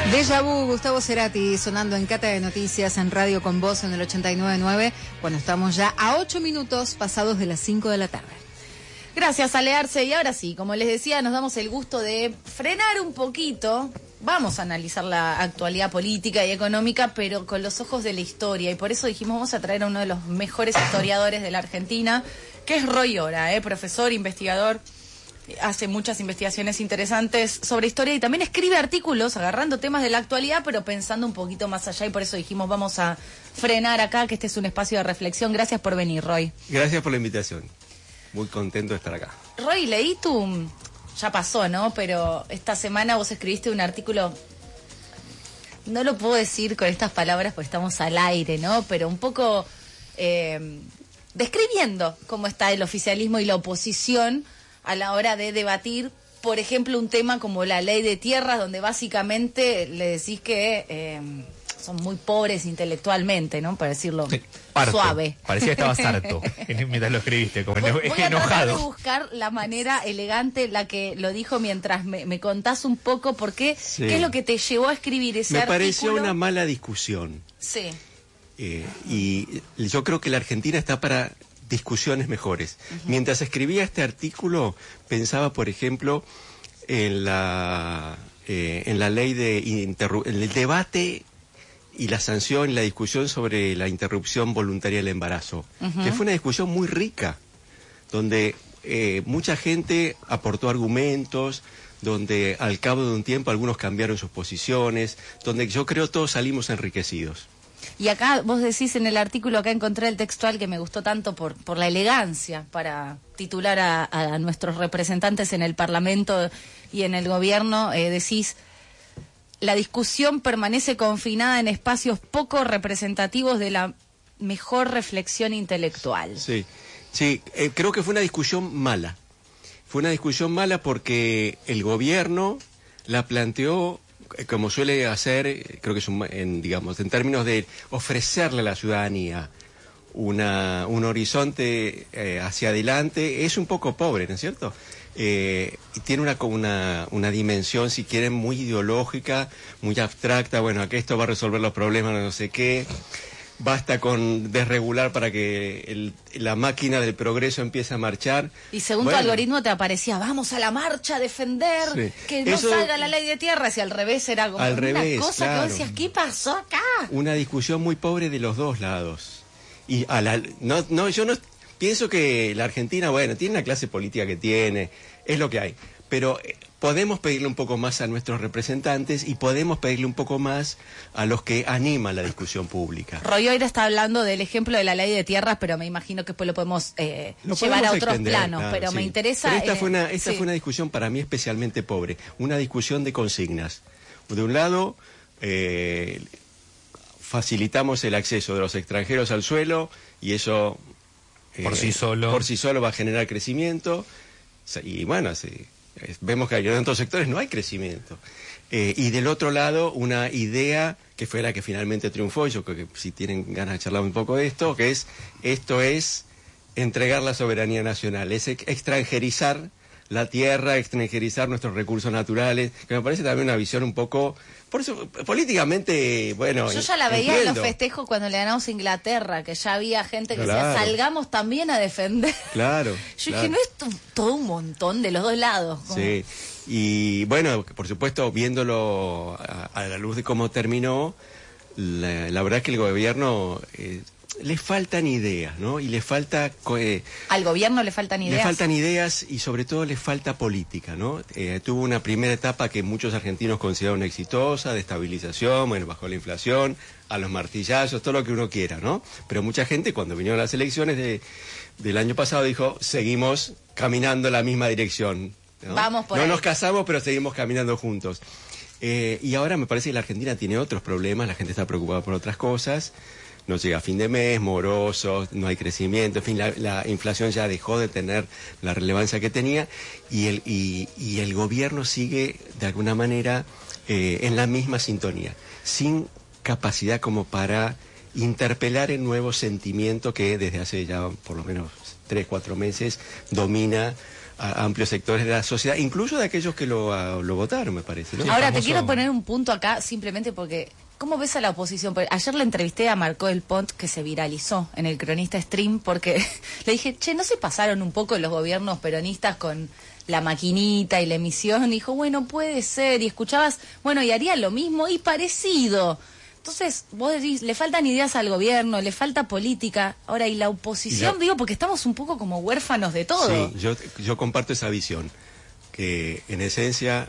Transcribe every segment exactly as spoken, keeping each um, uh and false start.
Déjà vu, Gustavo Cerati, sonando en Cata de Noticias en Radio Con Voz en el ochenta y nueve punto nueve, cuando estamos ya a ocho minutos pasados de las cinco de la tarde. Gracias, Alearse. Y ahora sí, como les decía, nos damos el gusto de frenar un poquito. Vamos a analizar la actualidad política y económica, pero con los ojos de la historia. Y por eso dijimos, vamos a traer a uno de los mejores historiadores de la Argentina, que es Roy Ora, ¿eh? profesor, investigador. Hace muchas investigaciones interesantes sobre historia y también escribe artículos agarrando temas de la actualidad, pero pensando un poquito más allá, y por eso dijimos, vamos a frenar acá, que este es un espacio de reflexión. Gracias por venir, Roy. Gracias por la invitación. Muy contento de estar acá. Roy, leí tu... Ya pasó, ¿no? Pero esta semana vos escribiste un artículo... No lo puedo decir con estas palabras porque estamos al aire, ¿no? Pero un poco eh, describiendo cómo está el oficialismo y la oposición a la hora de debatir, por ejemplo, un tema como la ley de tierras, donde básicamente le decís que eh, son muy pobres intelectualmente, ¿no? Para decirlo sí, parto. Suave. Parecía que estabas harto mientras lo escribiste, como voy, voy a enojado. tratar de buscar la manera elegante, la que lo dijo mientras me, me contás un poco por qué, sí. qué es lo que te llevó a escribir ese me artículo. Me pareció una mala discusión. Sí. Eh, y yo creo que la Argentina está para discusiones mejores. Uh-huh. Mientras escribía este artículo, pensaba, por ejemplo, en la eh, en la ley de interru- en el debate y la sanción, la discusión sobre la interrupción voluntaria del embarazo, uh-huh. que fue una discusión muy rica, donde eh, mucha gente aportó argumentos, donde al cabo de un tiempo algunos cambiaron sus posiciones, donde yo creo todos salimos enriquecidos. Y acá vos decís en el artículo, acá encontré el textual que me gustó tanto por, por la elegancia para titular a, a nuestros representantes en el Parlamento y en el gobierno, eh, decís, la discusión permanece confinada en espacios poco representativos de la mejor reflexión intelectual. Sí, sí, eh, creo que fue una discusión mala. Fue una discusión mala porque el gobierno la planteó, como suele hacer, creo que es un, en, digamos, en términos de ofrecerle a la ciudadanía una, un horizonte eh, hacia adelante, es un poco pobre, ¿no es cierto? Eh, y tiene una, una, una dimensión, si quieren, muy ideológica, muy abstracta. Bueno, que esto va a resolver los problemas, no sé qué. Basta con desregular para que el, la máquina del progreso empiece a marchar. Y según bueno, tu algoritmo te aparecía, vamos a la marcha a defender, sí. que no Eso, salga la ley de tierras, y al revés era como al una revés, cosa claro. que vos decías, ¿qué pasó acá? Una discusión muy pobre de los dos lados. Y a la, no, no, yo no pienso que la Argentina, bueno, tiene una clase política que tiene, es lo que hay, pero podemos pedirle un poco más a nuestros representantes y podemos pedirle un poco más a los que animan la discusión pública. Roy Ora está hablando del ejemplo de la ley de tierras, pero me imagino que después lo podemos eh, lo llevar podemos a otros extender, planos, claro, pero sí. me interesa... Pero esta, eh, fue, una, esta sí. fue una discusión para mí especialmente pobre, una discusión de consignas. De un lado, eh, facilitamos el acceso de los extranjeros al suelo y eso... Eh, por sí solo. Por sí solo va a generar crecimiento y bueno, sí. Vemos que en otros sectores no hay crecimiento. Eh, y del otro lado, una idea que fue la que finalmente triunfó, yo creo que si tienen ganas de charlar un poco de esto, que es, esto es entregar la soberanía nacional, es extranjerizar la tierra, extranjerizar nuestros recursos naturales, que me parece también una visión un poco... Por eso, políticamente, bueno... Yo ya la veía entiendo. en los festejos cuando le ganamos a Inglaterra, que ya había gente que claro. decía, salgamos también a defender. Claro. Yo claro. dije, ¿no es t- todo un montón de los dos lados? Como... Sí, y bueno, por supuesto, viéndolo a, a la luz de cómo terminó, la, la verdad es que el gobierno... Eh, le faltan ideas, ¿no? Y le falta... Eh, ¿Al gobierno le faltan ideas? Le faltan ideas y sobre todo le falta política, ¿no? Eh, tuvo una primera etapa que muchos argentinos consideraron exitosa, de estabilización, bueno, bajó la inflación, a los martillazos, todo lo que uno quiera, ¿no? Pero mucha gente cuando vinieron las elecciones de, del año pasado dijo, seguimos caminando en la misma dirección, ¿no? Vamos por No ahí. nos casamos, pero seguimos caminando juntos. Eh, y ahora me parece que la Argentina tiene otros problemas, la gente está preocupada por otras cosas. No llega a fin de mes, morosos, no hay crecimiento, en fin, la, la inflación ya dejó de tener la relevancia que tenía y el, y, y el gobierno sigue de alguna manera eh, en la misma sintonía, sin capacidad como para interpelar el nuevo sentimiento que desde hace ya por lo menos tres, cuatro meses domina a amplios sectores de la sociedad, incluso de aquellos que lo, a, lo votaron, me parece, ¿no? Ahora, famoso... te quiero poner un punto acá, simplemente porque... ¿Cómo ves a la oposición? Porque ayer le entrevisté a Marco del Pont, que se viralizó en el Cronista Stream, porque le dije, che, ¿no se pasaron un poco los gobiernos peronistas con la maquinita y la emisión? Y dijo, bueno, puede ser. Y escuchabas, bueno, y haría lo mismo y parecido. Entonces, vos decís, le faltan ideas al gobierno, le falta política. Ahora, ¿y la oposición? Y la... Digo, porque estamos un poco como huérfanos de todo. Sí, yo, yo comparto esa visión, que en esencia,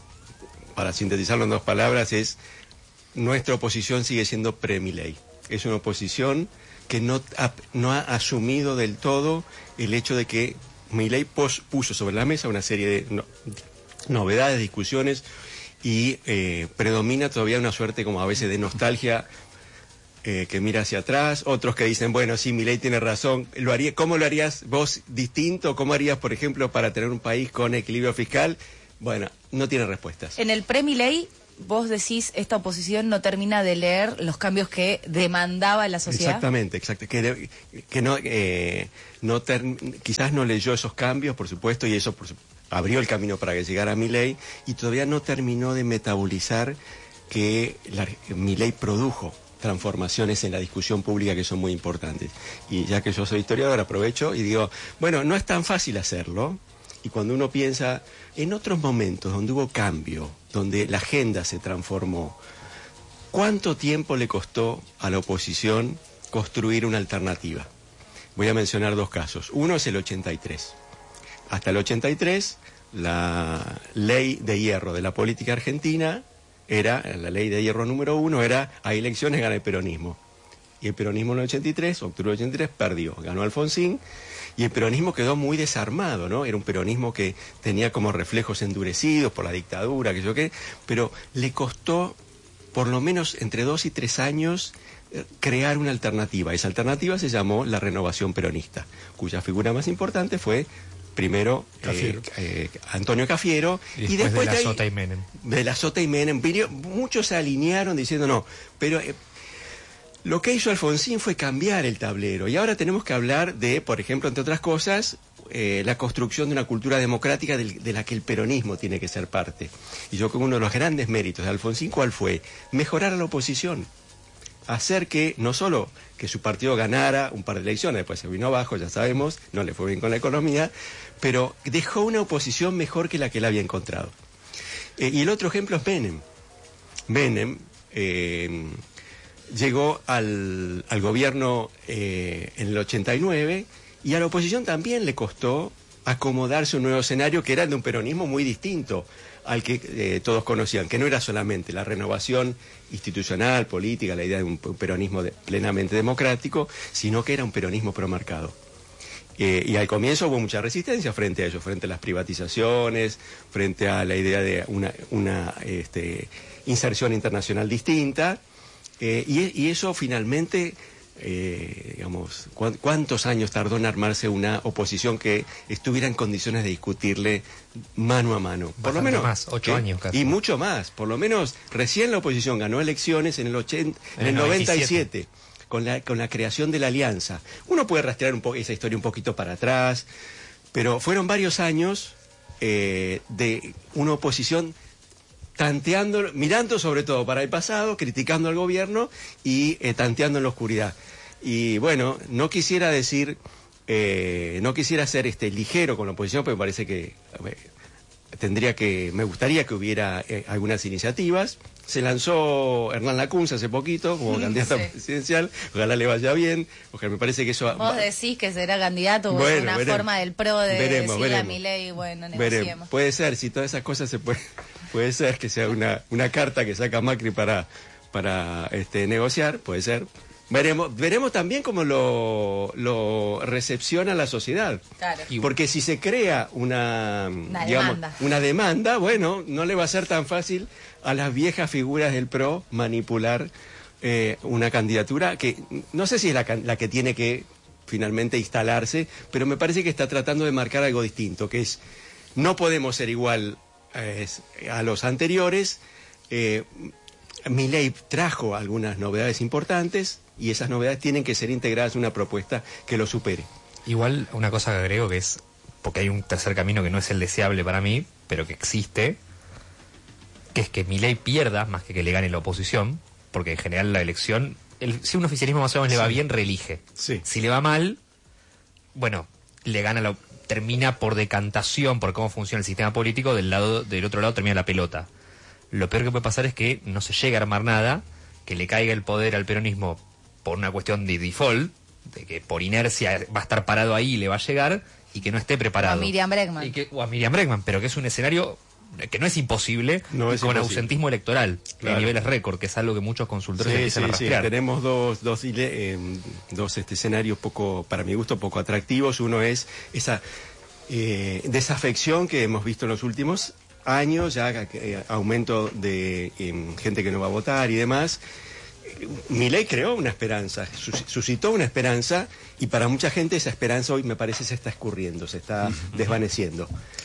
para sintetizarlo en dos palabras, es... Nuestra oposición sigue siendo pre-Milei. Es una oposición que no ha, no ha asumido del todo el hecho de que Milei puso sobre la mesa una serie de no, novedades, discusiones, y eh, predomina todavía una suerte como a veces de nostalgia eh, que mira hacia atrás. Otros que dicen, bueno, sí, Milei tiene razón. ¿Lo haría, ¿Cómo lo harías vos distinto? ¿Cómo harías, por ejemplo, para tener un país con equilibrio fiscal? Bueno, no tiene respuestas. En el pre-Milei, vos decís, esta oposición no termina de leer los cambios que demandaba la sociedad. Exactamente, exacto. Que, de, que no, eh, no ter, quizás no leyó esos cambios, por supuesto, y eso por, abrió el camino para que llegara Milei, y todavía no terminó de metabolizar que la, Milei produjo transformaciones en la discusión pública que son muy importantes. Y ya que yo soy historiador, aprovecho y digo, bueno, no es tan fácil hacerlo. Y cuando uno piensa en otros momentos donde hubo cambio, donde la agenda se transformó, ¿cuánto tiempo le costó a la oposición construir una alternativa? Voy a mencionar dos casos. Uno es el ochenta y tres. Hasta el ochenta y tres, la ley de hierro de la política argentina era, la ley de hierro número uno era, hay elecciones, gana el peronismo. Y el peronismo en el ochenta y tres, octubre del ochenta y tres, perdió, ganó Alfonsín. Y el peronismo quedó muy desarmado, ¿no? Era un peronismo que tenía como reflejos endurecidos por la dictadura, que yo qué, pero le costó por lo menos entre dos y tres años eh, crear una alternativa. Esa alternativa se llamó la Renovación Peronista, cuya figura más importante fue primero eh, eh, Antonio Cafiero y después, y después de la de, ahí, Sota y Menem. De la Sota y Menem. Muchos se alinearon diciendo no, pero... Eh, Lo que hizo Alfonsín fue cambiar el tablero, y ahora tenemos que hablar de, por ejemplo, entre otras cosas, eh, la construcción de una cultura democrática de, de la que el peronismo tiene que ser parte. Y yo creo que uno de los grandes méritos de Alfonsín, ¿cuál fue? Mejorar a la oposición, hacer que no solo que su partido ganara un par de elecciones, después se vino abajo, ya sabemos, no le fue bien con la economía, pero dejó una oposición mejor que la que él había encontrado. Eh, y el otro ejemplo es Menem. Menem... Eh, llegó al, al gobierno eh, en el ochenta y nueve, y a la oposición también le costó acomodarse a un nuevo escenario que era el de un peronismo muy distinto al que eh, todos conocían, que no era solamente la renovación institucional, política, la idea de un, un peronismo de, plenamente democrático, sino que era un peronismo promarcado. Eh, y al comienzo hubo mucha resistencia frente a ello, frente a las privatizaciones, frente a la idea de una, una este, inserción internacional distinta. Eh, y, y eso finalmente, eh, digamos, ¿cu ¿cuántos años tardó en armarse una oposición que estuviera en condiciones de discutirle mano a mano? Por Bastante lo menos más, ocho ¿eh? años casi. Y mucho más, por lo menos recién la oposición ganó elecciones en el, ochenta, en el noventa y siete, con la, con la creación de la Alianza. Uno puede rastrear un esa historia un poquito para atrás, pero fueron varios años eh, de una oposición tanteando, mirando sobre todo para el pasado, criticando al gobierno y eh, tanteando en la oscuridad. Y bueno, no quisiera decir, eh, no quisiera ser este ligero con la oposición, porque me parece que eh, tendría que, me gustaría que hubiera eh, algunas iniciativas. Se lanzó Hernán Lacunza hace poquito como candidato sí. presidencial, ojalá le vaya bien, ojalá me parece que eso... Vos va... decís que será candidato, bueno, una veremos. forma del PRO de veremos, decirle veremos. a Milei, bueno, negociemos. Veremos. Puede ser, si todas esas cosas se pueden... Puede ser que sea una, una carta que saca Macri para, para este, negociar, puede ser. Veremos, veremos también cómo lo, lo recepciona la sociedad. Claro. Porque si se crea una, una, digamos, demanda. una demanda, bueno, no le va a ser tan fácil a las viejas figuras del PRO manipular eh, una candidatura que no sé si es la, la que tiene que finalmente instalarse, pero me parece que está tratando de marcar algo distinto, que es, no podemos ser igual a los anteriores. eh, Milei trajo algunas novedades importantes y esas novedades tienen que ser integradas en una propuesta que lo supere. Igual una cosa que agrego que es porque hay un tercer camino que no es el deseable para mí, pero que existe, que es que Milei pierda más que que le gane la oposición, porque en general la elección, el, si un oficialismo más o menos le va Sí. bien, reelige. Sí. Si le va mal, bueno, le gana la, termina por decantación, por cómo funciona el sistema político, del lado del otro lado termina la pelota. Lo peor que puede pasar es que no se llegue a armar nada, que le caiga el poder al peronismo por una cuestión de default, de que por inercia va a estar parado ahí y le va a llegar, y que no esté preparado. O a Miriam Bregman. Y que, o a Miriam Bregman, pero que es un escenario que no es imposible, No y es con imposible. ausentismo electoral, Claro. de niveles récord, que es algo que muchos consultores Sí, empiezan sí, a sí. rastrear. Tenemos dos, dos, ile- eh, dos este, escenarios poco, para mi gusto, poco atractivos. Uno es esa eh, desafección que hemos visto en los últimos años, ya eh, aumento de eh, gente que no va a votar y demás. Milei creó una esperanza, sus- suscitó una esperanza, y para mucha gente esa esperanza hoy me parece se está escurriendo, se está desvaneciendo.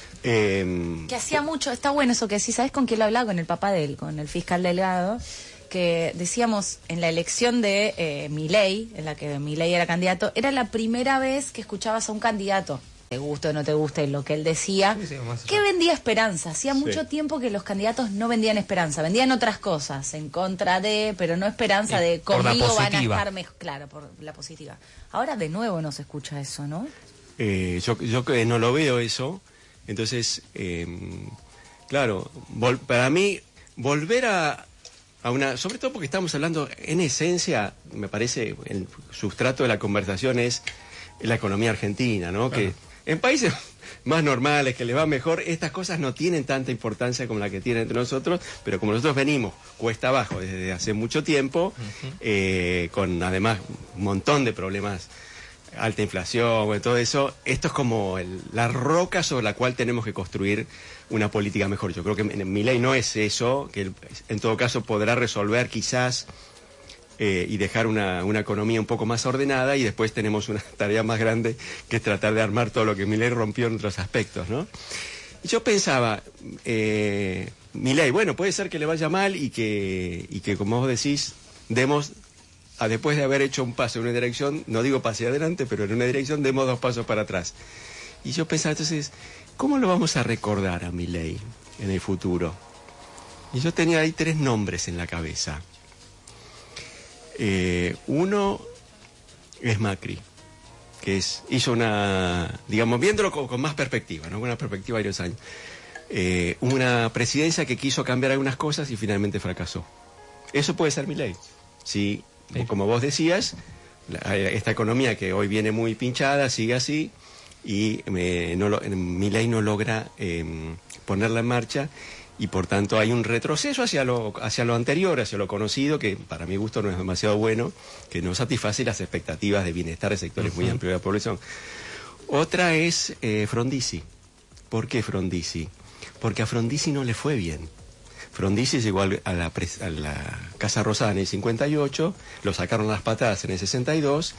Eh, Que hacía mucho, está bueno eso que decís, ¿sabes con quién lo hablaba? Con el papá de él, con el fiscal Delgado, que decíamos en la elección de eh, Milei, en la que Milei era candidato, era la primera vez que escuchabas a un candidato, te guste o no te guste lo que él decía, Sí, sí, más allá. que vendía esperanza. Hacía Sí. mucho tiempo que los candidatos no vendían esperanza, vendían otras cosas, en contra de, pero no esperanza Sí, de por la conmigo van a positiva. estar mejor, claro, por la positiva. Ahora de nuevo no se escucha eso, ¿no? Eh, yo, yo que no lo veo eso, entonces, eh, claro, vol- para mí, volver a, a una, sobre todo porque estamos hablando, en esencia, me parece, el sustrato de la conversación es la economía argentina, ¿no? Claro. Que en países más normales, que les va mejor, estas cosas no tienen tanta importancia como la que tienen entre nosotros, pero como nosotros venimos cuesta abajo desde hace mucho tiempo, eh, con además un montón de problemas, alta inflación, bueno, todo eso, esto es como el- la roca sobre la cual tenemos que construir una política mejor. Yo creo que Milei no es eso, que él, en todo caso podrá resolver quizás eh, y dejar una, una economía un poco más ordenada, y después tenemos una tarea más grande que es tratar de armar todo lo que Milei rompió en otros aspectos, ¿no? Y yo pensaba, eh, Milei, bueno, puede ser que le vaya mal y que, y que como vos decís, demos, a, después de haber hecho un paso en una dirección, no digo pase adelante, pero en una dirección demos dos pasos para atrás. Y yo pensaba, entonces, ¿cómo lo vamos a recordar a Milei en el futuro? Y yo tenía ahí tres nombres en la cabeza. Eh, uno es Macri, que es, hizo una, digamos, viéndolo con, con más perspectiva, ¿no? Una perspectiva de varios años. Eh, una presidencia que quiso cambiar algunas cosas y finalmente fracasó. Eso puede ser Milei. Si, Sí. como vos decías, la- esta economía que hoy viene muy pinchada sigue así, y eh, no lo, Milei no logra eh, ponerla en marcha, y por tanto hay un retroceso hacia lo, hacia lo anterior, hacia lo conocido, que para mi gusto no es demasiado bueno, que no satisface las expectativas de bienestar de sectores muy amplios de la población. Otra es eh, Frondizi. ¿Por qué Frondizi? Porque a Frondizi no le fue bien. Frondizi llegó al- a la, pres- a la Casa Rosada en el cincuenta y ocho, lo sacaron las patadas en el sesenta y dos,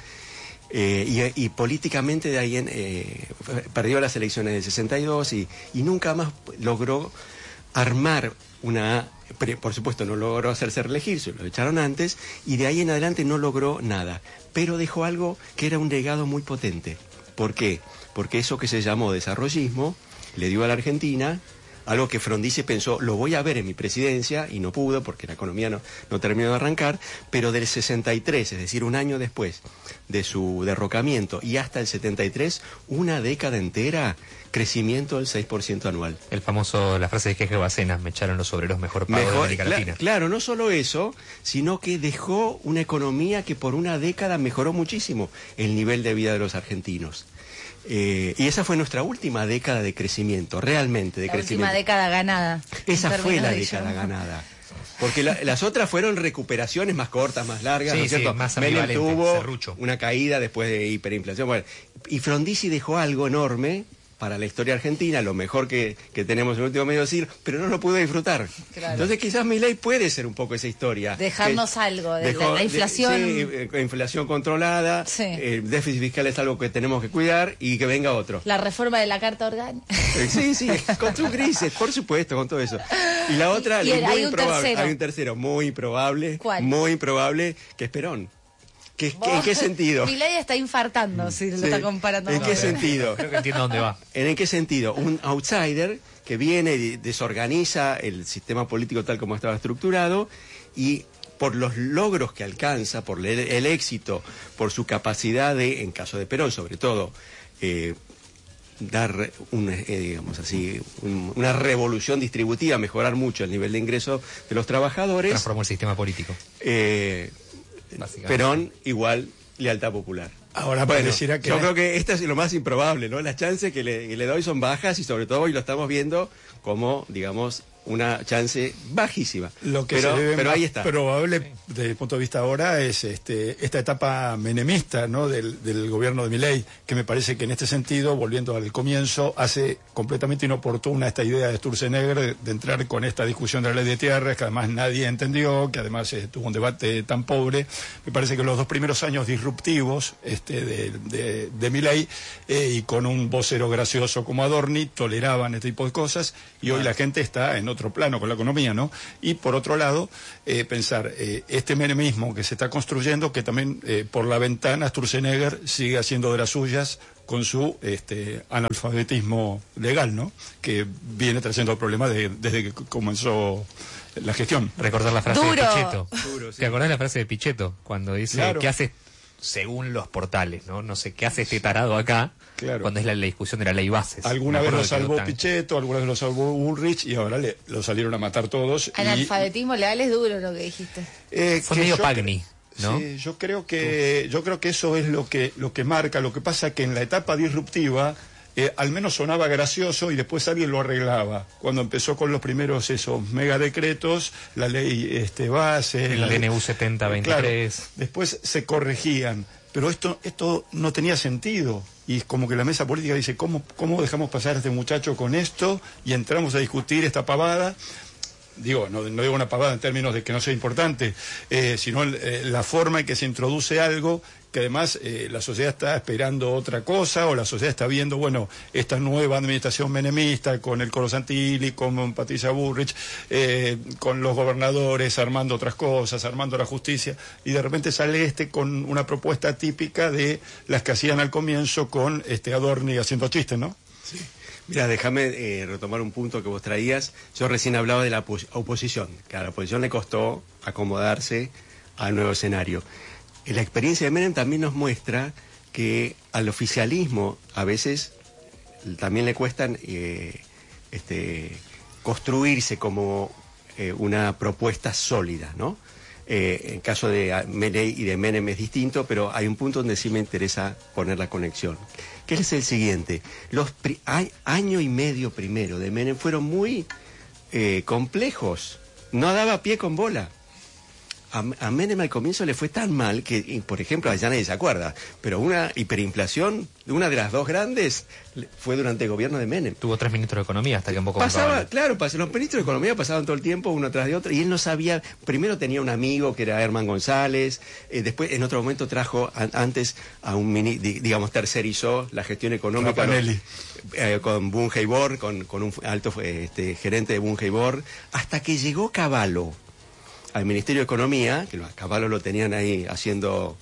eh, y, y políticamente de ahí en, eh, perdió las elecciones del sesenta y dos, y, y nunca más logró armar una, pre- por supuesto no logró hacerse reelegir, se lo echaron antes, y de ahí en adelante no logró nada, pero dejó algo que era un legado muy potente. ¿Por qué? Porque eso que se llamó desarrollismo le dio a la Argentina algo que Frondizi pensó, lo voy a ver en mi presidencia, y no pudo porque la economía no, no terminó de arrancar, pero del sesenta y tres, es decir, un año después de su derrocamiento y hasta el setenta y tres, una década entera, crecimiento del seis por ciento anual. El famoso, la frase de Jeje Bacena, me echaron los obreros mejor pagos de Mejor, América cla- Latina. claro, no solo eso, sino que dejó una economía que por una década mejoró muchísimo el nivel de vida de los argentinos. Eh, y esa fue nuestra última década de crecimiento, realmente de La crecimiento. última década ganada. Esa en fue términos la de década Guillermo. ganada. Porque la- las otras fueron recuperaciones más cortas, más largas, Sí, ¿no es sí, cierto? más Menem ambivalente, tuvo serrucho. una caída después de hiperinflación. Bueno, y Frondizi dejó algo enorme para la historia argentina, lo mejor que, que tenemos en el último medio siglo, pero no lo pudo disfrutar. Claro. Entonces quizás Milei puede ser un poco esa historia. Dejarnos Que algo de dejó- la inflación. sí, eh, inflación controlada, Sí. el déficit fiscal es algo que tenemos que cuidar, y que venga otro. La reforma de la Carta Orgánica. Eh, Sí, sí, con sus grises, por supuesto, con todo eso. Y la otra, Y- y muy hay un improbable, tercero. hay un tercero muy improbable, ¿Cuál? muy improbable, que es Perón. ¿Qué, qué, ¿En qué sentido? Milei está infartando si lo Sí. está comparando. ¿En con qué Milei. sentido? Creo que entiendo dónde va. ¿En qué sentido? Un outsider que viene y desorganiza el sistema político tal como estaba estructurado y por los logros que alcanza, por el, el éxito, por su capacidad de, en caso de Perón sobre todo, eh, dar un, eh, digamos así, un, una revolución distributiva, mejorar mucho el nivel de ingreso de los trabajadores. Transformó el sistema político. Eh, Básicamente. Perón igual lealtad popular. Ahora Bueno, pareciera que... yo creo que esta es lo más improbable, ¿no? Las chances que le, que le doy son bajas y sobre todo hoy lo estamos viendo como, digamos, una chance bajísima. Lo que pero, se ve pero más ahí está. probable desde el punto de vista ahora es este, esta etapa menemista, ¿no? del, del gobierno de Milei, que me parece que en este sentido, volviendo al comienzo, hace completamente inoportuna esta idea de Sturzenegger de, de entrar con esta discusión de la ley de tierras, que además nadie entendió, que además eh, tuvo un debate tan pobre. Me parece que los dos primeros años disruptivos este, de, de, de Milei, eh, y con un vocero gracioso como Adorni, toleraban este tipo de cosas, y hoy la gente está en otro plano con la economía, ¿no? Y por otro lado, eh, pensar eh, este menemismo que se está construyendo, que también eh, por la ventana Sturzenegger sigue haciendo de las suyas con su este, analfabetismo legal, ¿no? Que viene trayendo problemas de, desde que comenzó la gestión. Recordar la frase Duro. de Pichetto. Duro, sí. ¿Te acordás de la frase de Pichetto? Cuando dice, Claro. ¿qué hace según los portales? No no sé, ¿qué hace este tarado acá? Claro. Cuando es la, la discusión de la ley bases. Alguna Me vez lo acuerdo que salvó tan- Pichetto, alguna vez lo salvó Bullrich, y ahora le, lo salieron a matar todos. y- Analfabetismo legal es duro lo que dijiste. Eh, Fue que medio yo Pagni, cre- ¿no? Sí, yo creo que yo creo que eso es lo que lo que marca. Lo que pasa que en la etapa disruptiva eh, al menos sonaba gracioso y después alguien lo arreglaba. Cuando empezó con los primeros esos megadecretos, la ley este base, El la D N U setenta veintitrés. Claro, después se corregían, pero esto esto no tenía sentido. Y es como que la mesa política dice, ¿cómo, cómo dejamos pasar a este muchacho con esto? Y entramos a discutir esta pavada. Digo, no, no digo una pavada en términos de que no sea importante, eh, sino eh, la forma en que se introduce algo que además eh, la sociedad está esperando otra cosa, o la sociedad está viendo, bueno, esta nueva administración menemista con el Colo Santilli, con Patricia Bullrich, eh, con los gobernadores armando otras cosas, armando la justicia, y de repente sale este con una propuesta típica de las que hacían al comienzo con este Adorni haciendo chistes, ¿no? Mira, déjame eh, retomar un punto que vos traías. Yo recién hablaba de la opos- oposición, que a la oposición le costó acomodarse al nuevo escenario. Y la experiencia de Menem también nos muestra que al oficialismo a veces también le cuestan eh, este, construirse como eh, una propuesta sólida, ¿no? Eh, en caso de Milei y de Menem es distinto, pero hay un punto donde sí me interesa poner la conexión, que es el siguiente. Los pri- a- año y medio primero de Menem fueron muy eh, complejos, no daba pie con bola. A, a Menem al comienzo le fue tan mal que, y, por ejemplo, ya nadie se acuerda, pero una hiperinflación, una de las dos grandes, le- fue durante el gobierno de Menem. Tuvo tres ministros de Economía hasta que un poco Pasaba, claro, pas- los ministros de Economía pasaban todo el tiempo uno tras de otro y él no sabía, primero tenía un amigo que era Herman González, eh, después en otro momento trajo an- antes a un, mini, di- digamos, tercerizó la gestión económica Rapanelli. eh, con Bungeibor, con, con un alto eh, este, gerente de Bungeibor, hasta que llegó Cavallo al Ministerio de Economía, que a Cavallo lo tenían ahí haciendo...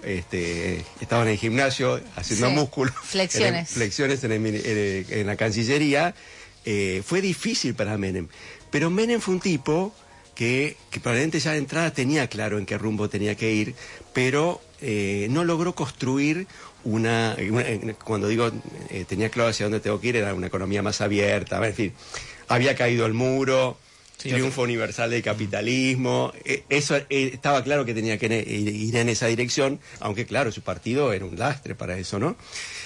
Este, estaban en el gimnasio haciendo Sí, músculo, flexiones. en- flexiones en, el mini- en el- en la Cancillería. Eh, fue difícil para Menem, pero Menem fue un tipo que, que probablemente ya de entrada tenía claro en qué rumbo tenía que ir, pero eh, no logró construir una, una- cuando digo eh, tenía claro hacia dónde tengo que ir, era una economía más abierta, en fin, había caído el muro, Sí, triunfo universal del capitalismo, eh, eso eh, estaba claro que tenía que ne- ir, ir en esa dirección, aunque claro, su partido era un lastre para eso, ¿no?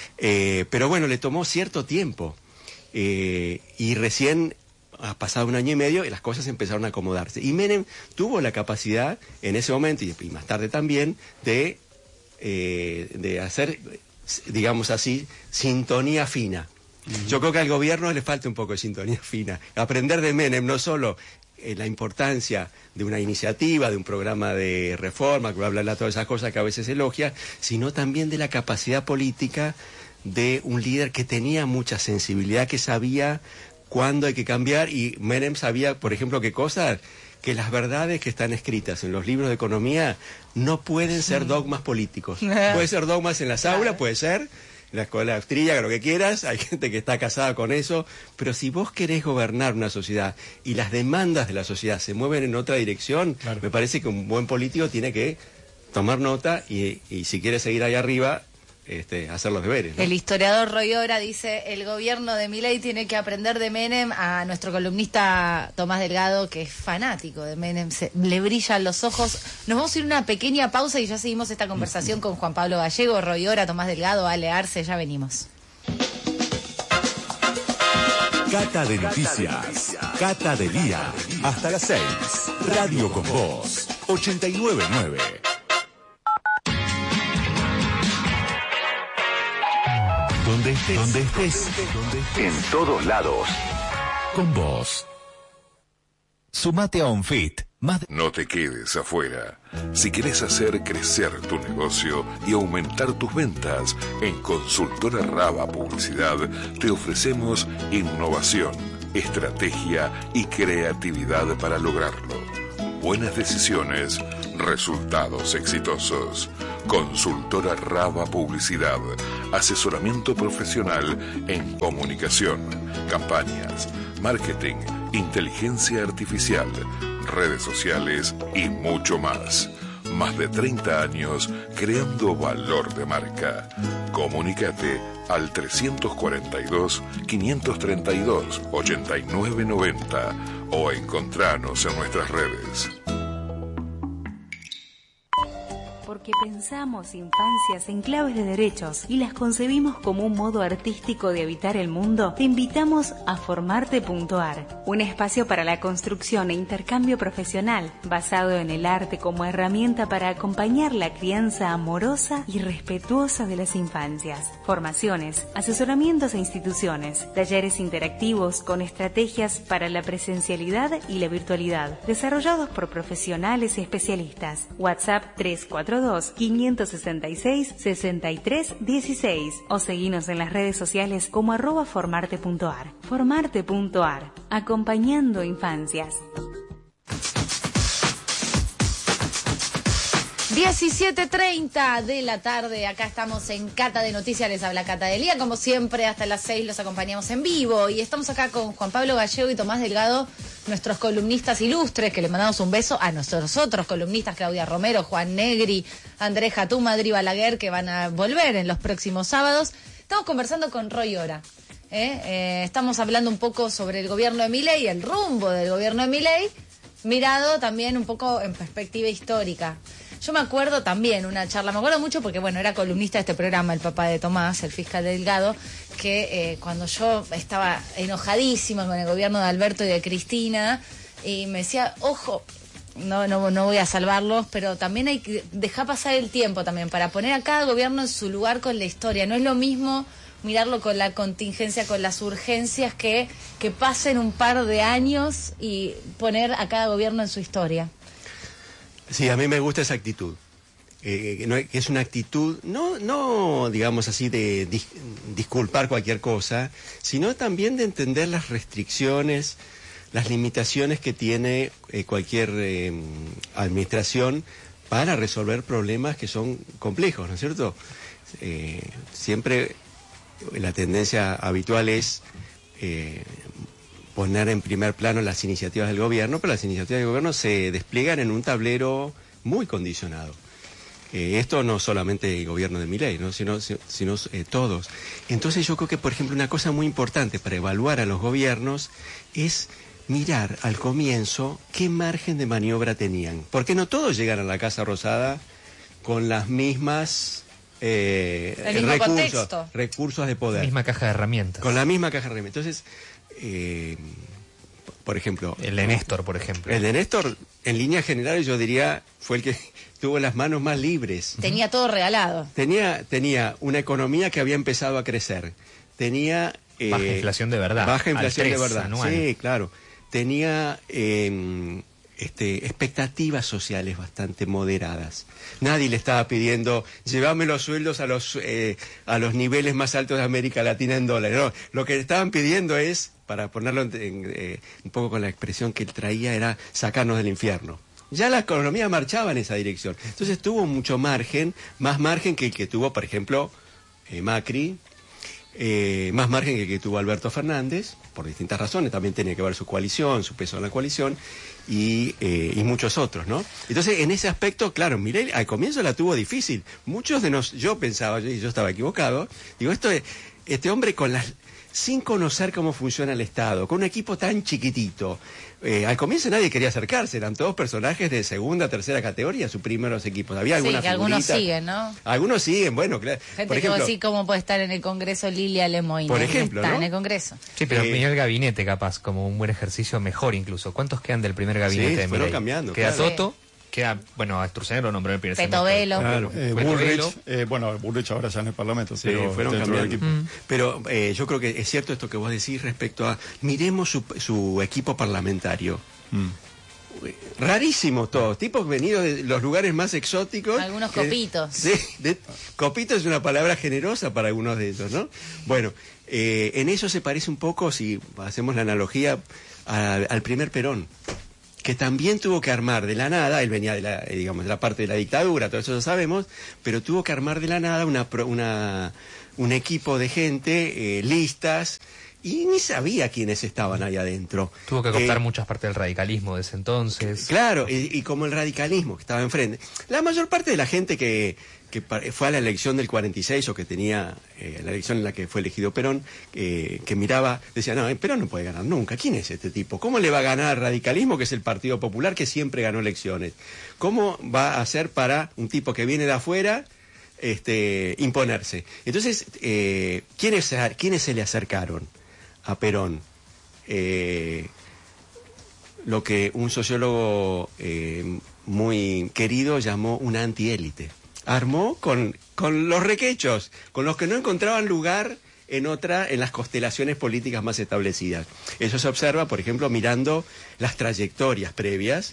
Eh, pero bueno, le tomó cierto tiempo, eh, y recién ha pasado un año y medio y las cosas empezaron a acomodarse. Y Menem tuvo la capacidad en ese momento, y, y más tarde también, de, eh, de hacer, digamos así, sintonía fina. Yo creo que al gobierno le falta un poco de sintonía fina. Aprender de Menem no solo eh, la importancia de una iniciativa, de un programa de reforma, que va a hablar de todas esas cosas que a veces elogia, sino también de la capacidad política de un líder que tenía mucha sensibilidad, que sabía cuándo hay que cambiar, y Menem sabía, por ejemplo, qué cosas que las verdades que están escritas en los libros de economía no pueden ser dogmas políticos. Puede ser dogmas en las aulas, puede ser, en la escuela austríaca, lo que quieras, hay gente que está casada con eso, pero si vos querés gobernar una sociedad y las demandas de la sociedad se mueven en otra dirección, claro, me parece que un buen político tiene que tomar nota y, y si quiere seguir ahí arriba, Este, hacer los deberes, ¿no? El historiador Roy Ora dice, el gobierno de Milei tiene que aprender de Menem. A nuestro columnista Tomás Delgado, que es fanático de Menem, se, le brillan los ojos. Nos vamos a ir a una pequeña pausa y ya seguimos esta conversación con Juan Pablo Gallego, Roy Ora, Tomás Delgado, Ale Arce, ya venimos. Cata de Noticias, Cata de Día, hasta las seis, Radio con Vos, ochenta y nueve punto nueve. Donde estés, donde estés, en todos lados. Con vos. Sumate a OnFit. Más de... No te quedes afuera. Si querés hacer crecer tu negocio y aumentar tus ventas, en Consultora Raba Publicidad te ofrecemos innovación, estrategia y creatividad para lograrlo. Buenas decisiones, resultados exitosos. Consultora Raba Publicidad. Asesoramiento profesional en comunicación, campañas, marketing, inteligencia artificial, redes sociales y mucho más. Más de treinta años creando valor de marca. Comunícate al trescientos cuarenta y dos, quinientos treinta y dos, ochenta y nueve noventa o encontranos en nuestras redes. Porque pensamos infancias en claves de derechos y las concebimos como un modo artístico de habitar el mundo, te invitamos a Formarte punto ar, un espacio para la construcción e intercambio profesional, basado en el arte como herramienta para acompañar la crianza amorosa y respetuosa de las infancias. Formaciones, asesoramientos a instituciones, talleres interactivos con estrategias para la presencialidad y la virtualidad, desarrollados por profesionales y especialistas. WhatsApp tres cuatro dos, quinientos sesenta y seis, sesenta y tres dieciséis o seguinos en las redes sociales como arroba formarte punto ar. Formarte punto ar, acompañando infancias. diecisiete treinta de la tarde, acá estamos en Cata de Noticias, les habla Cata Delía, como siempre hasta las seis los acompañamos en vivo y estamos acá con Juan Pablo Gallego y Tomás Delgado, nuestros columnistas ilustres, que le mandamos un beso a nuestros otros columnistas, Claudia Romero, Juan Negri, Andrés Jatú, Madri Balaguer, que van a volver en los próximos sábados. Estamos conversando con Roy Ora, ¿eh? Eh, estamos hablando un poco sobre el gobierno de Milei, el rumbo del gobierno de Milei, mirado también un poco en perspectiva histórica. Yo me acuerdo también una charla, me acuerdo mucho porque, bueno, era columnista de este programa, el papá de Tomás, el fiscal Delgado, que eh, cuando yo estaba enojadísima con el gobierno de Alberto y de Cristina, y me decía, ojo, no, no, no voy a salvarlos, pero también hay que dejar pasar el tiempo también para poner a cada gobierno en su lugar con la historia. No es lo mismo mirarlo con la contingencia, con las urgencias, que, que pasen un par de años y poner a cada gobierno en su historia. Sí, a mí me gusta esa actitud. Eh, no, que es una actitud, no, no digamos así, de dis, disculpar cualquier cosa, sino también de entender las restricciones, las limitaciones que tiene eh, cualquier eh, administración para resolver problemas que son complejos, ¿no es cierto? Eh, siempre la tendencia habitual es eh, poner en primer plano las iniciativas del gobierno, pero las iniciativas del gobierno se despliegan en un tablero muy condicionado. Eh, esto no solamente el gobierno de Milei, ¿no? sino, sino eh, todos. Entonces yo creo que, por ejemplo, una cosa muy importante para evaluar a los gobiernos es mirar al comienzo qué margen de maniobra tenían. Porque no todos llegan a la Casa Rosada con las mismas eh, recursos, recursos de poder. La misma caja de herramientas. Con la misma caja de herramientas. Entonces, eh, por ejemplo... El de Néstor, por ejemplo. El de Néstor, en líneas generales, yo diría, fue el que tuvo las manos más libres. Tenía todo regalado. Tenía, tenía una economía que había empezado a crecer. Tenía... Eh, baja inflación de verdad. Baja inflación de verdad. Anual. Sí, claro. Tenía eh, este, expectativas sociales bastante moderadas. Nadie le estaba pidiendo, llévame los sueldos a los, eh, a los niveles más altos de América Latina en dólares. No, lo que le estaban pidiendo es, para ponerlo en, en, eh, un poco con la expresión que él traía, era sacarnos del infierno. Ya la economía marchaba en esa dirección. Entonces tuvo mucho margen, más margen que el que tuvo, por ejemplo, eh, Macri, eh, más margen que el que tuvo Alberto Fernández, por distintas razones. También tenía que ver su coalición, su peso en la coalición, y, eh, y muchos otros, ¿no? Entonces, en ese aspecto, claro, Milei al comienzo la tuvo difícil. Muchos de nosotros, yo pensaba, y yo estaba equivocado, digo, esto es, este hombre con las... sin conocer cómo funciona el Estado, con un equipo tan chiquitito. Eh, al comienzo nadie quería acercarse, eran todos personajes de segunda, tercera categoría, sus primeros equipos. Había sí, algunas que algunos figuritas. siguen, ¿no? Algunos siguen, bueno, claro. Gente por ejemplo, que vos sí, ¿cómo puede estar en el Congreso Lilia Lemoyne? Por ejemplo, está ¿no? en el Congreso. Sí, pero Eh, venía el gabinete capaz, como un buen ejercicio mejor incluso. ¿Cuántos quedan del primer gabinete Sí, de fueron Milei? cambiando, Queda claro. Toto, queda, bueno, a Sturzenegger lo nombró en el primer Petovelo. semestre. Claro, eh, Beto Bullrich, Velo. eh, bueno, Bullrich ahora ya en el Parlamento, Sí, pero fueron dentro del cambiando. equipo. Pero eh, yo creo que es cierto esto que vos decís respecto a... Miremos su, su equipo parlamentario. Mm. Rarísimo todos, tipos venidos de los lugares más exóticos. Algunos que- copitos. Sí, de- copito es una palabra generosa para algunos de ellos, ¿no? Bueno, eh, en eso se parece un poco, si hacemos la analogía, a- al primer Perón, que también tuvo que armar de la nada, él venía de la, eh, digamos, de la parte de la dictadura, todo eso lo sabemos, pero tuvo que armar de la nada una, pro- una, un equipo de gente, eh, listas, y ni sabía quiénes estaban ahí adentro. Tuvo que cooptar Eh, muchas partes del radicalismo de ese entonces. Claro, y, y como el radicalismo que estaba enfrente. La mayor parte de la gente que, que pa- fue a la elección del cuarenta y seis o que tenía eh, la elección en la que fue elegido Perón, eh, que miraba, decía, no, Perón no puede ganar nunca. ¿Quién es este tipo? ¿Cómo le va a ganar al radicalismo, que es el Partido Popular, que siempre ganó elecciones? ¿Cómo va a hacer para un tipo que viene de afuera este, imponerse? Entonces, eh, ¿quiénes, ¿quiénes se le acercaron a Perón? Eh, lo que un sociólogo eh, muy querido llamó una antiélite. Armó con, con los requechos, con los que no encontraban lugar en otra, en las constelaciones políticas más establecidas. Eso se observa, por ejemplo, mirando las trayectorias previas,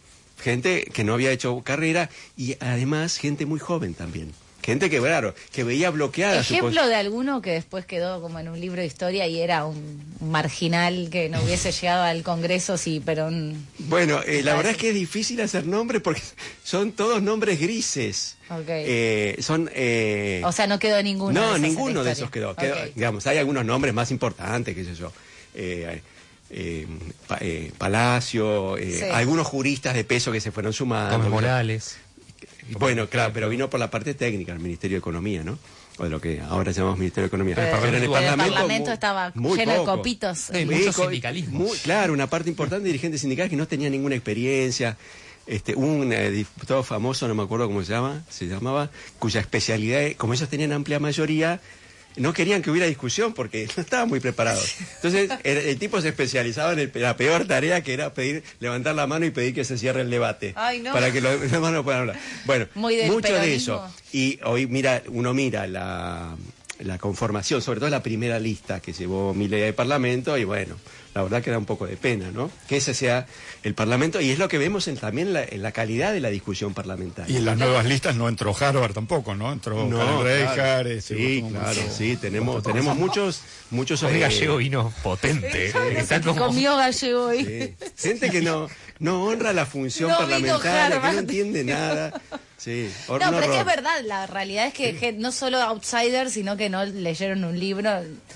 gente que no había hecho carrera y además gente muy joven también. Gente que, claro, que veía bloqueada su Ejemplo pos- de alguno que después quedó como en un libro de historia y era un marginal que no hubiese llegado al Congreso, sí, pero... un- Bueno, eh, la verdad es que es difícil hacer nombres porque son todos nombres grises. Ok. Eh, son... eh, O sea, no quedó ninguno. no, de esos en la ninguno de historia. esos quedó. quedó, Ok. Digamos, hay algunos nombres más importantes, qué sé yo. Eh, eh, Pa- eh, Palacio, eh, Sí. algunos juristas de peso que se fueron sumando. Gómez Morales. Bueno, claro, pero vino por la parte técnica, el Ministerio de Economía, ¿no? O de lo que ahora llamamos Ministerio de Economía. Pero en el Parlamento estaba muy lleno de poco. copitos. Sí, Muy mucho co- sindicalismo. muy- claro, una parte importante de dirigentes sindicales que no tenían ninguna experiencia. Este, un eh, diputado famoso, no me acuerdo cómo se llama, se llamaba, cuya especialidad, como ellos tenían amplia mayoría, no querían que hubiera discusión porque no estaban muy preparados. Entonces, el, el tipo se especializaba en el- la peor tarea, que era pedir, levantar la mano y pedir que se cierre el debate. Ay, no. Para que los demás no puedan hablar. Bueno, Muy del mucho de peronismo. eso. Y hoy mira, uno mira la, la conformación, sobre todo la primera lista que llevó Milei al Parlamento, y bueno, la verdad que da un poco de pena, ¿no? Que ese sea el Parlamento, y es lo que vemos en, también la, en la calidad de la discusión parlamentaria. Y en las nuevas listas no entró Harvard tampoco, ¿no? Entró No, Karen claro. Reichard, este, Sí, como- claro, sí, tenemos, Otro- tenemos muchos, muchos Hoy eh, Gallego vino potente. Está como... Comió gallego hoy. sí, gente que no, no honra la función No vino parlamentaria, que Harvard. no entiende nada. Sí, hor- No, un pero es que es horror. verdad, la realidad es que gen- no solo outsiders, sino que no leyeron un libro.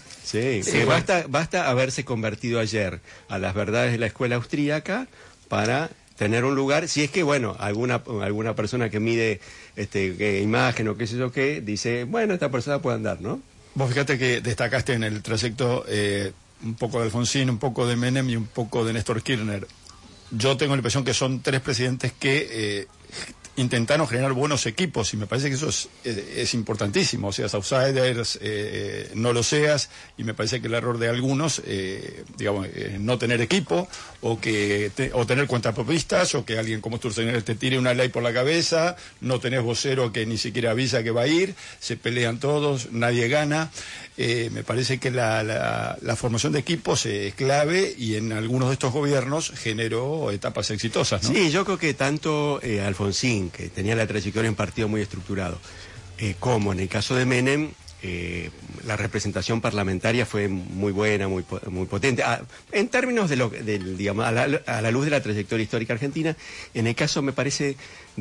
Sí, Sí, que bueno. basta, basta haberse convertido ayer a las verdades de la escuela austríaca para tener un lugar, si es que, bueno, alguna alguna persona que mide este que imagen o qué sé yo qué, dice, bueno, esta persona puede andar, ¿no? Vos fíjate que destacaste en el trayecto eh, un poco de Alfonsín, un poco de Menem y un poco de Néstor Kirchner. Yo tengo la impresión que son tres presidentes que eh, intentaron generar buenos equipos y me parece que eso es, es, es importantísimo, seas outsiders, eh, no lo seas, y me parece que el error de algunos, eh, digamos, eh, no tener equipo o que te, o tener cuentapropistas o que alguien como Sturzenegger te tire una ley por la cabeza, no tenés vocero que ni siquiera avisa que va a ir, se pelean todos, nadie gana. Eh, me parece que la, la, la formación de equipos es clave y en algunos de estos gobiernos generó etapas exitosas, ¿no? Sí, yo creo que tanto eh, Alfonsín, que tenía la trayectoria en partido muy estructurado, eh, como en el caso de Menem, eh, la representación parlamentaria fue muy buena, muy muy potente. Ah, en términos de lo del, digamos, a la, a la luz de la trayectoria histórica argentina, en el caso, me parece,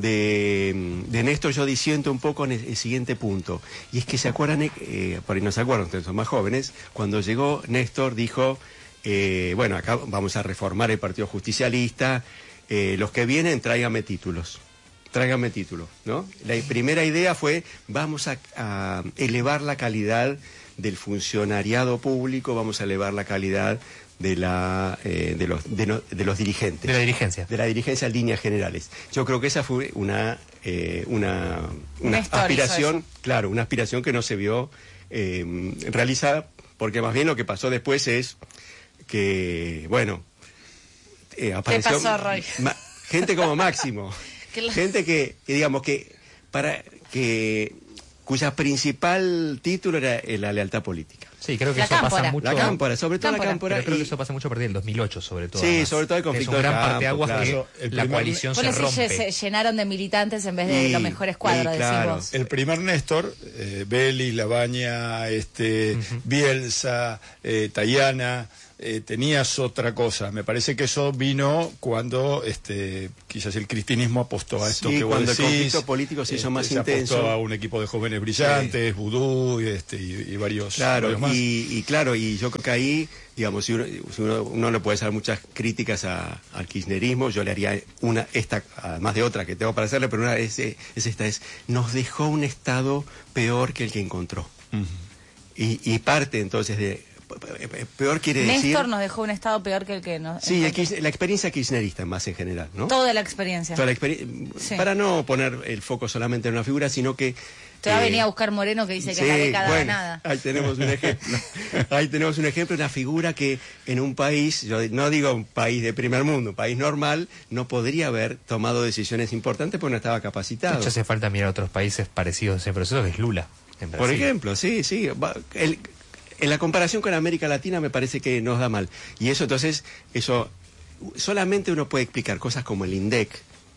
de, de Néstor, yo disiento un poco en el, el siguiente punto. Y es que se acuerdan, eh, por ahí no se acuerdan, ustedes son más jóvenes, cuando llegó Néstor dijo, eh, bueno, acá vamos a reformar el Partido Justicialista, eh, los que vienen tráiganme títulos. Tráigame títulos, ¿no? La primera idea fue, vamos a, a elevar la calidad del funcionariado público, vamos a elevar la calidad de la eh, de los de, no, de los dirigentes. De la dirigencia. De la dirigencia en líneas generales. Yo creo que esa fue una eh, una, una aspiración, claro, una aspiración que no se vio eh, realizada, porque más bien lo que pasó después es que, bueno, eh, apareció... ¿Qué pasó, Roy? Ma, gente como Máximo. Gente que, que digamos que para que cuya principal título era la lealtad política. Sí, creo que la eso cámpora. pasa mucho. La cámpora, sobre todo cámpora. la cámpora. Pero creo y, que eso pasa mucho a partir del dos mil ocho, sobre todo. Sí, además. sobre todo el conflicto es un de gran campo, parteaguas claro. que El la primer- coalición Por se eso rompe. se, se llenaron de militantes en vez de Y- los mejores cuadros, y claro. decimos. El primer Néstor, eh, Belli, Labaña, este, Ujú. Bielsa, eh, Tayana, eh, tenías otra cosa. Me parece que eso vino cuando este, quizás el cristinismo apostó a esto Sí, que vos cuando el decís. conflicto político se hizo Este, más se intenso. apostó a un equipo de jóvenes brillantes, Vudú y, este, y, y varios, Claro, varios más. y, y claro, y yo creo que ahí, digamos, si uno, si uno, uno le puede hacer muchas críticas a- al kirchnerismo, yo le haría una, esta, además de otra que tengo para hacerle, pero una es, es esta, es, nos dejó un Estado peor que el que encontró. Ujú. Y, y parte entonces de, peor quiere decir... Néstor nos dejó un estado peor que el que nos... Sí, el el que- kirchner- la experiencia kirchnerista más en general, ¿no? Toda la experiencia. Toda la experien- Sí. Para no poner el foco solamente en una figura, sino que... Te va a eh, venir a buscar Moreno que dice que sí, es la década bueno, ganada. ahí tenemos un ejemplo. Ahí tenemos un ejemplo, una figura que en un país, yo no digo un país de primer mundo, un país normal, no podría haber tomado decisiones importantes porque no estaba De capacitado. hecho, hace falta mirar a otros países parecidos a ese proceso, que es Lula, en Por Brasil. ejemplo, sí, sí. va- el- en la comparación con América Latina me parece que nos da mal. Y eso, entonces, eso, solamente uno puede explicar cosas como el INDEC,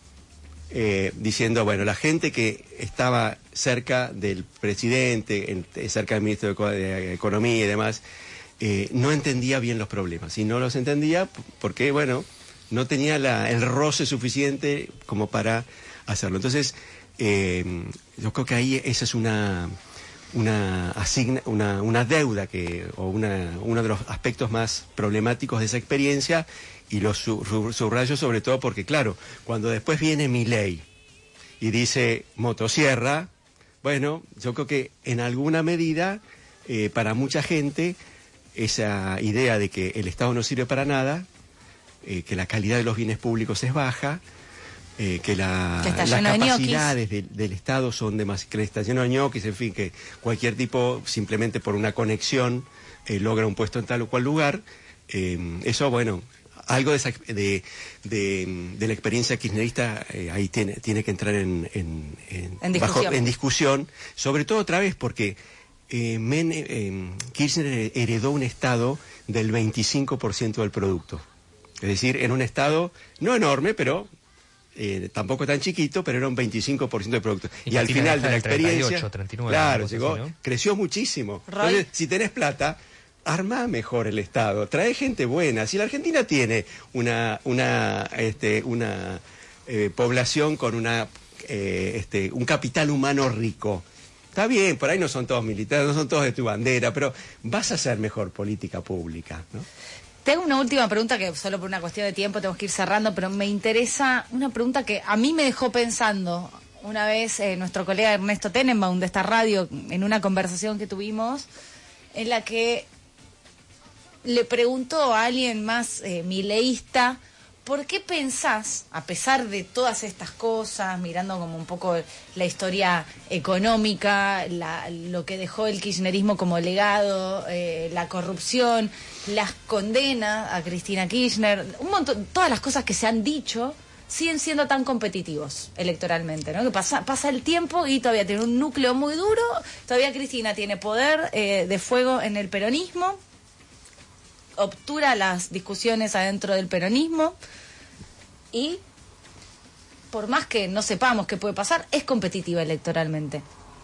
eh, diciendo, bueno, la gente que estaba cerca del presidente, en- cerca del ministro de, Eco- de Economía y demás, eh, no entendía bien los problemas. Y no los entendía p- porque, bueno, no tenía la- el roce suficiente como para hacerlo. Entonces, eh, yo creo que ahí esa es una... una asigna, una, una deuda que o una, uno de los aspectos más problemáticos de esa experiencia, y los su- su- subrayo sobre todo porque, claro, cuando después viene Milei y dice motosierra, bueno, yo creo que en alguna medida eh, para mucha gente esa idea de que el Estado no sirve para nada, eh, que la calidad de los bienes públicos es baja, eh, que, la, Que está las lleno de ñoquis. capacidades del, del Estado son demasiado, que está lleno de ñoquis, en fin, que cualquier tipo, simplemente por una conexión, eh, logra un puesto en tal o cual lugar. Eh, eso, bueno, algo de, esa, de, de, de la experiencia kirchnerista eh, ahí tiene, tiene que entrar en, en, en, En discusión. en discusión, sobre todo otra vez porque eh, Men- eh, Kirchner heredó un Estado del veinticinco por ciento del producto. Es decir, en un Estado no enorme, pero eh, tampoco tan chiquito, pero era un veinticinco por ciento del producto. Y Y, al Argentina final de la está del treinta y experiencia, ocho, treinta y nueve, claro, una cosa llegó, así, ¿no? creció muchísimo. Roy. Entonces, si tenés plata, armá mejor el Estado, trae gente buena. Si la Argentina tiene una, una, este, una eh, población con una, eh, este, un capital humano rico, está bien, por ahí no son todos militares, no son todos de tu bandera, pero vas a hacer mejor política pública, ¿no? Tengo una última pregunta que solo por una cuestión de tiempo tenemos que ir cerrando, pero me interesa una pregunta que a mí me dejó pensando una vez eh, nuestro colega Ernesto Tenenbaum de esta radio, en una conversación que tuvimos, en la que le preguntó a alguien más eh, mileísta ¿por qué pensás, a pesar de todas estas cosas, mirando como un poco la historia económica, la, lo que dejó el kirchnerismo como legado, eh, la corrupción, las condenas a Cristina Kirchner, un montón, todas las cosas que se han dicho, siguen siendo tan competitivos electoralmente, ¿no? Que pasa, pasa el tiempo y todavía tiene un núcleo muy duro, todavía Cristina tiene poder eh, de fuego en el peronismo, obtura las discusiones adentro del peronismo y por más que no sepamos qué puede pasar, es competitiva electoralmente.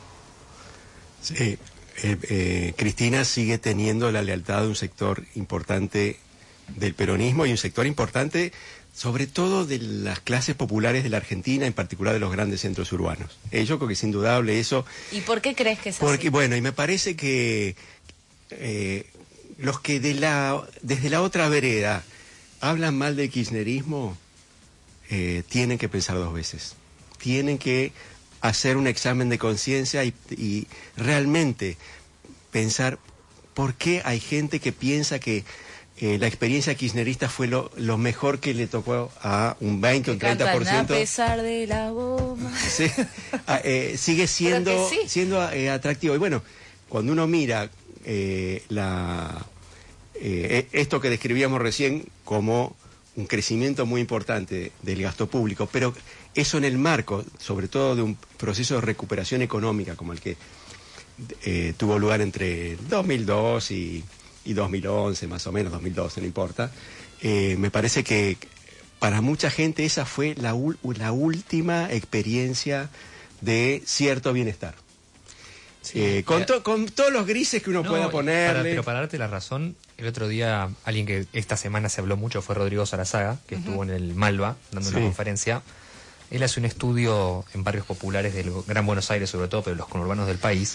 Sí, eh, eh, Cristina sigue teniendo la lealtad de un sector importante del peronismo y un sector importante sobre todo de las clases populares de la Argentina, en particular de los grandes centros urbanos. Eh, yo creo que es indudable eso. ¿Y por qué crees que es así? Porque, bueno, y me parece que eh, los que de la, desde la otra vereda hablan mal del kirchnerismo, eh, tienen que pensar dos veces. Tienen que hacer un examen de conciencia y, y realmente pensar por qué hay gente que piensa que eh, la experiencia kirchnerista fue lo, lo mejor que le tocó a un veinte o un treinta por ciento. A pesar de la bomba. Sí, ah, eh, sigue siendo, sí. siendo eh, atractivo. Y bueno, cuando uno mira eh, la, eh, esto que describíamos recién como un crecimiento muy importante del gasto público, pero eso en el marco, sobre todo de un proceso de recuperación económica como el que eh, tuvo lugar entre dos mil dos y, y dos mil once, más o menos, dos mil doce, no importa, eh, me parece que para mucha gente esa fue la, la última experiencia de cierto bienestar. Sí, eh, con, to, con todos los grises que uno no, pueda ponerle. Para, pero para darte la razón, el otro día alguien que esta semana se habló mucho fue Rodrigo Sarazaga, que uh-huh. estuvo en el Malva dando sí. una conferencia. Él hace un estudio en barrios populares del Gran Buenos Aires, sobre todo, pero los conurbanos del país.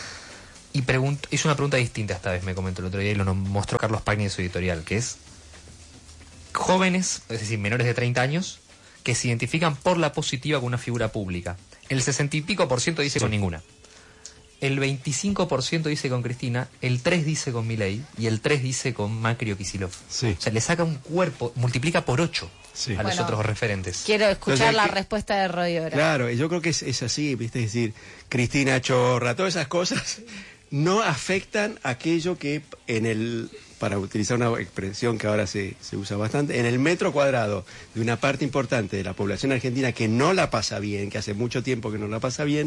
Y preguntó, hizo una pregunta distinta esta vez, me comentó el otro día, y lo mostró Carlos Pagni en su editorial, que es jóvenes, es decir, menores de treinta años, que se identifican por la positiva con una figura pública. El sesenta y pico por ciento dice sí. con ninguna. El veinticinco por ciento dice con Cristina, el tres por ciento dice con Milei y el tres por ciento dice con Macri o Kicillof. Sí. O sea, le saca un cuerpo, multiplica por ocho sí. a bueno, los otros referentes. Quiero escuchar Entonces, la que, respuesta de Roy ahora. Claro, yo creo que es, es así, ¿viste? Es decir, Cristina Chorra, todas esas cosas no afectan aquello que en el, para utilizar una expresión que ahora se, se usa bastante, en el metro cuadrado de una parte importante de la población argentina que no la pasa bien, que hace mucho tiempo que no la pasa bien,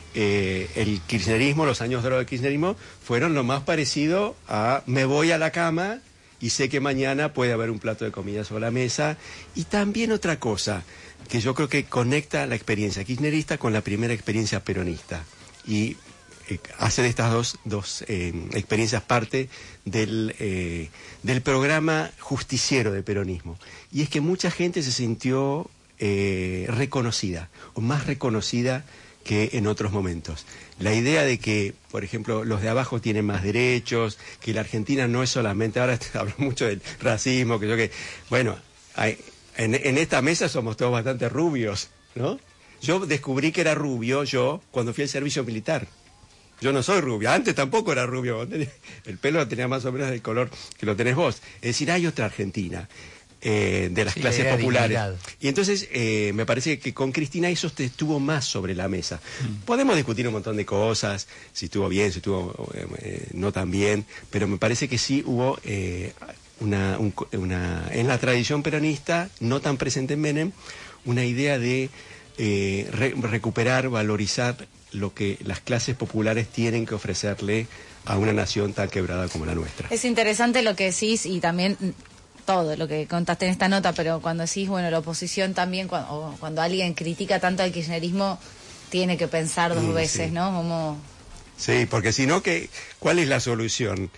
Eh, el kirchnerismo, los años de oro del kirchnerismo, fueron lo más parecido a me voy a la cama y sé que mañana puede haber un plato de comida sobre la mesa. Y también otra cosa, que yo creo que conecta la experiencia kirchnerista con la primera experiencia peronista. Y eh, hace de estas dos, dos eh, experiencias parte del, eh, del programa justiciero de peronismo. Y es que mucha gente se sintió eh, reconocida, o más reconocida que en otros momentos. La idea de que, por ejemplo, los de abajo tienen más derechos, que la Argentina no es solamente, ahora hablo mucho del racismo, que yo que, bueno, hay, en, en esta mesa somos todos bastante rubios, ¿no? Yo descubrí que era rubio yo cuando fui al servicio militar. Yo no soy rubio, antes tampoco era rubio, el pelo tenía más o menos del color que lo tenés vos. Es decir, hay otra Argentina. Eh, de las sí, clases populares. Dignidad. Y entonces eh, me parece que con Cristina eso estuvo más sobre la mesa. Mm. Podemos discutir un montón de cosas, si estuvo bien, si estuvo eh, no tan bien, pero me parece que sí hubo eh, una, un, una, en la tradición peronista, no tan presente en Menem, una idea de eh, re, recuperar, valorizar lo que las clases populares tienen que ofrecerle a una nación tan quebrada como la nuestra. Es interesante lo que decís y también todo lo que contaste en esta nota, pero cuando decís, bueno, la oposición también, cuando, o cuando alguien critica tanto al kirchnerismo, tiene que pensar dos mm, veces, sí. ¿no? Como... Sí, porque si no, ¿qué, ¿cuál es la solución?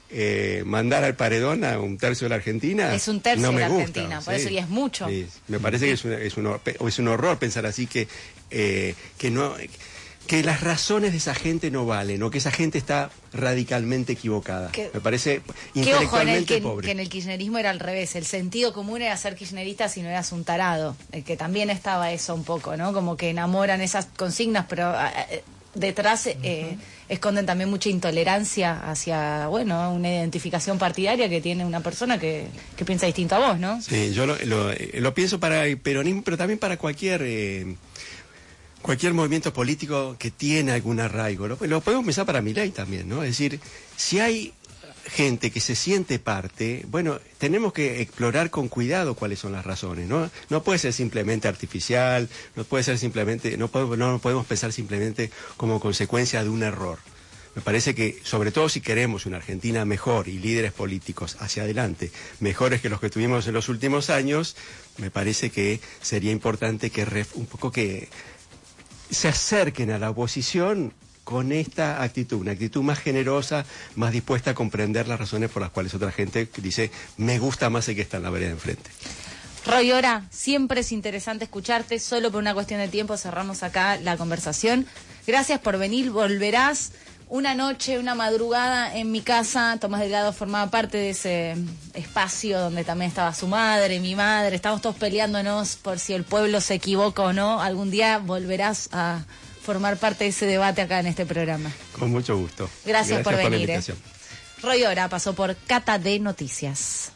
Eh, ¿Mandar al paredón a un tercio de la Argentina? Es un tercio no de la me Argentina, gusta, por sí. eso, y es mucho. Sí, me parece que es un, es un, es un horror pensar así, que, eh, que no... que las razones de esa gente no valen, o que esa gente está radicalmente equivocada. Que, me parece intelectualmente ojo, en el que, pobre. Que en el kirchnerismo era al revés, el sentido común era ser kirchnerista si no eras un tarado, el que también estaba eso un poco, ¿no? Como que enamoran esas consignas, pero eh, detrás eh, esconden también mucha intolerancia hacia, bueno, una identificación partidaria que tiene una persona que, que piensa distinto a vos, ¿no? Sí, yo lo, lo, lo pienso para el peronismo, pero también para cualquier... Eh, cualquier movimiento político que tiene algún arraigo. Lo, lo podemos pensar para Milei también, ¿no? Es decir, si hay gente que se siente parte, bueno, tenemos que explorar con cuidado cuáles son las razones, ¿no? No puede ser simplemente artificial, no puede ser simplemente, no podemos, no podemos pensar simplemente como consecuencia de un error. Me parece que, sobre todo si queremos una Argentina mejor y líderes políticos hacia adelante, mejores que los que tuvimos en los últimos años, me parece que sería importante que ref, un poco que se acerquen a la oposición con esta actitud, una actitud más generosa, más dispuesta a comprender las razones por las cuales otra gente dice, me gusta más el que está en la vereda de enfrente. Roy Ora, siempre es interesante escucharte, solo por una cuestión de tiempo cerramos acá la conversación. Gracias por venir, volverás una noche, una madrugada en mi casa. Tomás Delgado formaba parte de ese espacio donde también estaba su madre, mi madre, estamos todos peleándonos por si el pueblo se equivoca o no. Algún día volverás a formar parte de ese debate acá en este programa. Con mucho gusto. Gracias, Gracias por, por venir. Eh. Roy Ora pasó por Cata de Noticias.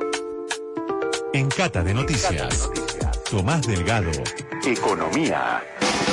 En Cata de Noticias, Tomás Delgado. Economía.